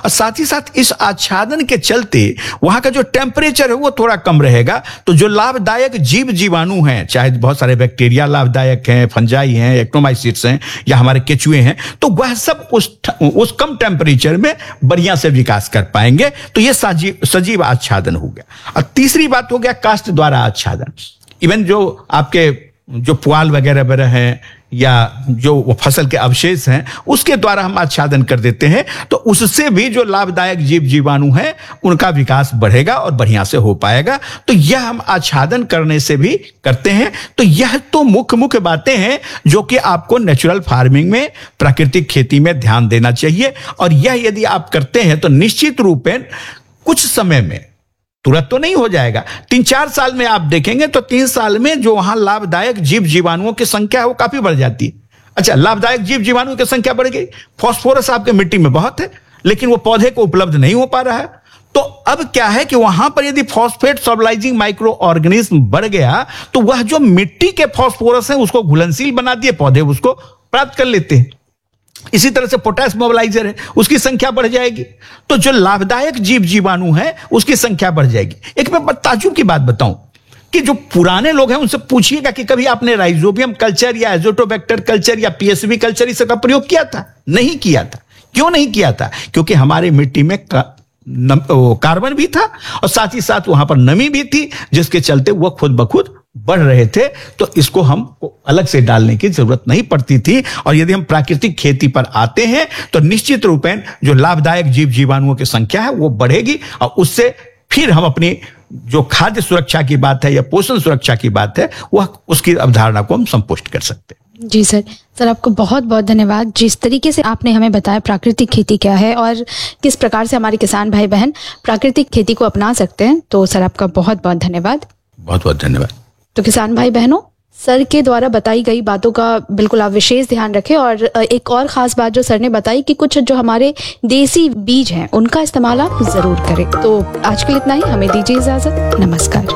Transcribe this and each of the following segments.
और साथ ही साथ इस आच्छादन के चलते वहां का जो टेम्परेचर है वो थोड़ा कम रहेगा, तो जो लाभदायक जीव जीवाणु हैं, चाहे बहुत सारे बैक्टीरिया लाभदायक हैं, फंजाई हैं, एक्टोमाइसिट्स हैं या हमारे केचुए हैं, तो वह सब उस कम टेम्परेचर में बढ़िया से विकास कर पाएंगे। तो ये सजीव आच्छादन हो गया। और तीसरी बात हो गया काष्ठ द्वारा आच्छादन। इवन जो आपके जो पुआल वगैरह वगैरह हैं या जो फसल के अवशेष हैं उसके द्वारा हम आच्छादन कर देते हैं, तो उससे भी जो लाभदायक जीव जीवाणु हैं उनका विकास बढ़ेगा और बढ़िया से हो पाएगा। तो यह हम आच्छादन करने से भी करते हैं। तो यह तो मुख्य बातें हैं जो कि आपको नेचुरल फार्मिंग में, प्राकृतिक खेती में ध्यान देना चाहिए। और यह यदि आप करते हैं तो निश्चित रूप में कुछ समय में, तुरंत तो नहीं हो जाएगा, 3-4 साल में आप देखेंगे तो 3 साल में जो वहां लाभदायक जीव जीवाणुओं की संख्या है वो काफी बढ़ जाती है। अच्छा, लाभदायक जीव जीवाणुओं की संख्या बढ़ गई, फास्फोरस आपके मिट्टी में बहुत है लेकिन वो पौधे को उपलब्ध नहीं हो पा रहा है। तो अब क्या है कि वहां पर यदि फॉस्फेट सॉल्युलाइजिंग माइक्रो ऑर्गेनिज्म बढ़ गया तो वह जो मिट्टी के फास्फोरस है उसको घुलनशील बना दिए, पौधे उसको प्राप्त कर लेते हैं। इसी तरह से पोटेश मोबिलाइजर है, उसकी संख्या बढ़ जाएगी, तो जो लाभदायक जीव जीवाणु है उसकी संख्या बढ़ जाएगी। एक मैं ताज्जुब की बात बताऊं कि जो पुराने लोग हैं उनसे पूछिएगा कि कभी आपने राइजोबियम कल्चर या एजोटोबैक्टर कल्चर या पीएसबी कल्चर इस का प्रयोग किया था? नहीं किया था। क्यों नहीं किया था? क्योंकि हमारी मिट्टी में कार्बन भी था और साथ ही साथ वहां पर नमी भी थी, जिसके चलते वह खुद ब खुद बढ़ रहे थे। तो इसको हमको अलग से डालने की जरूरत नहीं पड़ती थी। और यदि हम प्राकृतिक खेती पर आते हैं तो निश्चित रूप में जो लाभदायक जीव जीवाणुओं की संख्या है वो बढ़ेगी और उससे फिर हम अपनी जो खाद्य सुरक्षा की बात है या पोषण सुरक्षा की बात है वह उसकी अवधारणा को हम संपुष्ट कर सकते हैं। जी सर आपको बहुत बहुत धन्यवाद। जिस तरीके से आपने हमें बताया प्राकृतिक खेती क्या है और किस प्रकार से हमारे किसान भाई बहन प्राकृतिक खेती को अपना सकते हैं, तो सर आपका बहुत बहुत धन्यवाद। बहुत बहुत धन्यवाद। तो किसान भाई बहनों, सर के द्वारा बताई गई बातों का बिल्कुल आप विशेष ध्यान रखें। और एक और खास बात जो सर ने बताई कि कुछ जो हमारे देसी बीज हैं उनका इस्तेमाल आप जरूर करें। तो आज के लिए इतना ही, हमें दीजिए इजाजत। नमस्कार।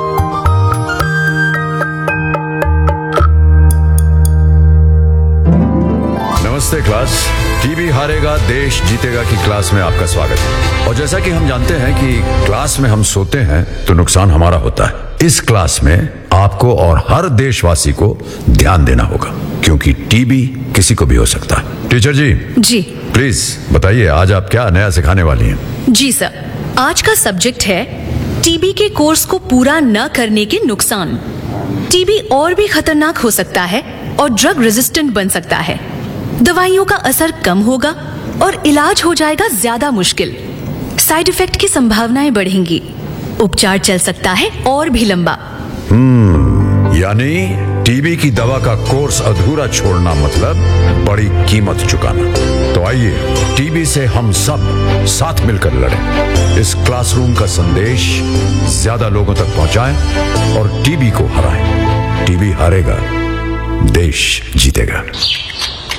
नमस्ते क्लास। टीबी हारेगा देश जीतेगा की क्लास में आपका स्वागत है। और जैसा कि हम जानते हैं कि क्लास में हम सोते हैं तो नुकसान हमारा होता है। इस क्लास में आपको और हर देशवासी को ध्यान देना होगा क्योंकि टीबी किसी को भी हो सकता है। टीचर जी प्लीज बताइए आज आप क्या नया सिखाने वाली हैं? जी सर, आज का सब्जेक्ट है टीबी के कोर्स को पूरा न करने के नुकसान। टीबी और भी खतरनाक हो सकता है और ड्रग रेजिस्टेंट बन सकता है। दवाइयों का असर कम होगा और इलाज हो जाएगा ज्यादा मुश्किल। साइड इफेक्ट की संभावनाएं बढ़ेंगी। उपचार चल सकता है और भी लंबा। यानी टीबी की दवा का कोर्स अधूरा छोड़ना मतलब बड़ी कीमत चुकाना। तो आइए टीबी से हम सब साथ मिलकर लड़ें। इस क्लासरूम का संदेश ज्यादा लोगों तक पहुंचाएं और टीबी को हराएं। टीबी हारेगा, देश जीतेगा।